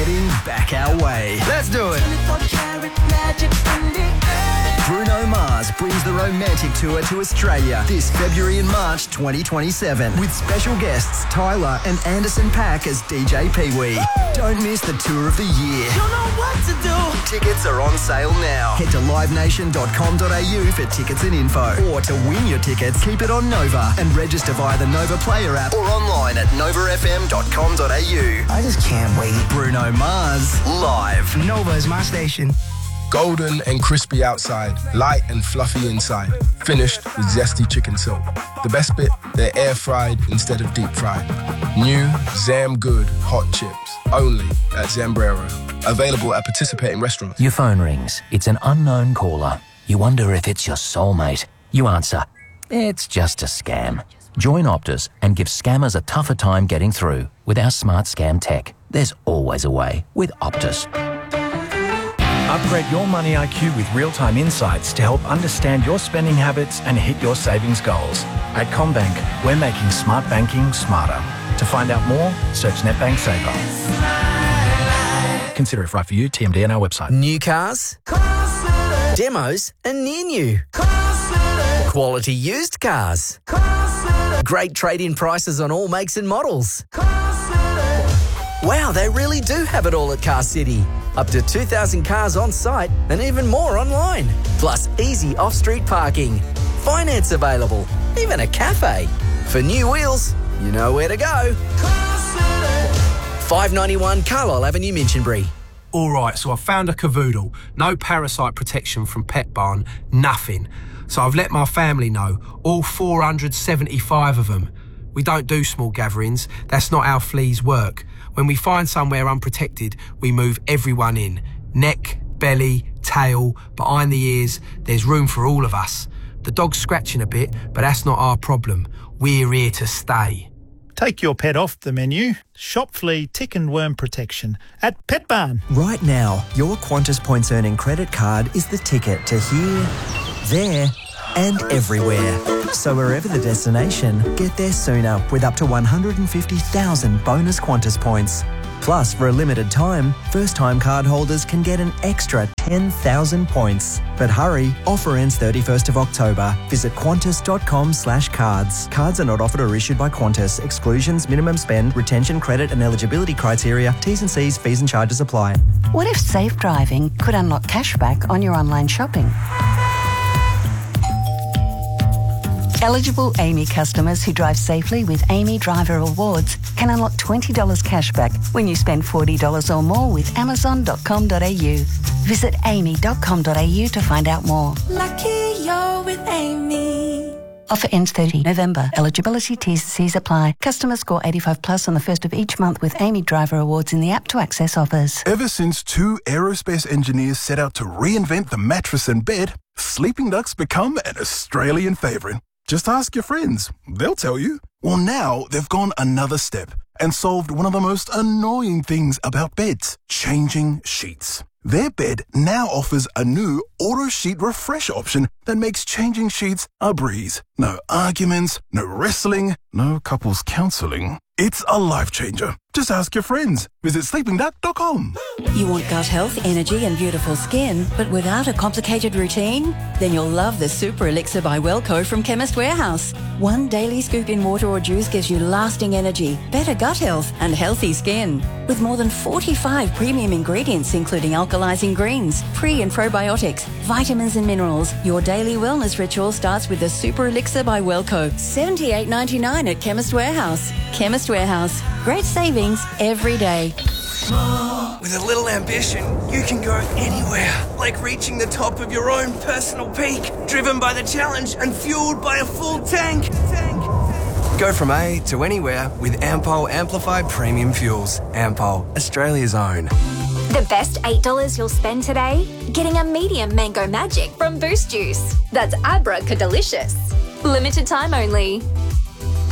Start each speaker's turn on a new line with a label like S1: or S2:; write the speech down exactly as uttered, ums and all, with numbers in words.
S1: heading back our way. Let's do it. Bruno Mars brings the Romantic Tour to Australia this February and March twenty twenty-seven with special guests Tyler and Anderson .Paak as D J Pee-wee. Don't miss the tour of the year.
S2: You know what to do.
S1: Tickets are on sale now. Head to live nation dot com dot a u for tickets and info. Or to win your tickets, keep it on Nova and register via the Nova Player app or online at nova f m dot com dot a u.
S3: I just can't wait.
S1: Bruno Mars, live.
S3: Nova is my station.
S4: Golden and crispy outside, light and fluffy inside. Finished with zesty chicken silk. The best bit, they're air fried instead of deep fried. New Zam Good hot chips, only at Zambrero. Available at participating restaurants.
S5: Your phone rings. It's an unknown caller. You wonder if it's your soulmate. You answer. It's just a scam. Join Optus and give scammers a tougher time getting through. With our smart scam tech, there's always a way with Optus.
S6: Upgrade your money I Q with real-time insights to help understand your spending habits and hit your savings goals. At CommBank, we're making smart banking smarter. To find out more, search NetBank Saver. Consider if right for you. T M D on our website.
S7: New cars, demos and near new. Quality used cars. Great trade-in prices on all makes and models. Wow, they really do have it all at Car City. Up to two thousand cars on site and even more online. Plus easy off-street parking. Finance available. Even a cafe. For new wheels, you know where to go. five ninety-one Carlisle Avenue, Minchinbury.
S8: All right, so I found a cavoodle. No parasite protection from Pet Barn. Nothing. So I've let my family know. All four hundred seventy-five of them. We don't do small gatherings. That's not how fleas work. When we find somewhere unprotected, we move everyone in. Neck, belly, tail, behind the ears. There's room for all of us. The dog's scratching a bit, but that's not our problem. We're here to stay.
S9: Take your pet off the menu. Shop flea, tick and worm protection at Pet Barn.
S10: Right now, your Qantas Points Earning credit card is the ticket to here, there and everywhere. So wherever the destination, get there sooner with up to one hundred fifty thousand bonus Qantas points. Plus, for a limited time, first-time card holders can get an extra ten thousand points. But hurry, offer ends thirty-first of October. Visit qantas dot com slash cards. Cards are not offered or issued by Qantas. Exclusions, minimum spend, retention, credit and eligibility criteria, T's and C's, fees and charges apply.
S11: What if safe driving could unlock cashback on your online shopping? Eligible A M I customers who drive safely with A M I Driver Rewards can unlock twenty dollars cashback when you spend forty dollars or more with amazon dot com dot a u. Visit a m i dot com dot a u to find out more.
S2: Lucky you're with Amy.
S11: Offer ends thirtieth November. Eligibility T's and C's apply. Customers score eighty-five plus on the first of each month with A M I Driver Awards in the app to access offers.
S12: Ever since two aerospace engineers set out to reinvent the mattress and bed, Sleeping Duck's become an Australian favourite. Just ask your friends. They'll tell you. Well, now they've gone another step and solved one of the most annoying things about beds, changing sheets. Their bed now offers a new auto sheet refresh option that makes changing sheets a breeze. No arguments, no wrestling, no couples counselling. It's a life changer. Just ask your friends. Visit sleeping duck dot com.
S13: You want gut health, energy and beautiful skin, but without a complicated routine? Then you'll love the Super Elixir by Wellco from Chemist Warehouse. One daily scoop in water or juice gives you lasting energy, better gut health and healthy skin. With more than forty-five premium ingredients including alkalizing greens, pre and probiotics, vitamins and minerals, your daily wellness ritual starts with the Super Elixir by Wellco. seventy-eight ninety-nine at Chemist Warehouse. Chemist Warehouse. Great savings every day.
S14: With a little ambition, you can go anywhere, like reaching the top of your own personal peak, driven by the challenge and fueled by a full tank. tank. Go from A to anywhere with Ampol Amplified Premium Fuels. Ampol, Australia's own.
S15: The best eight dollars you'll spend today? Getting a medium mango magic from Boost Juice. That's abracadalicious. Limited time only.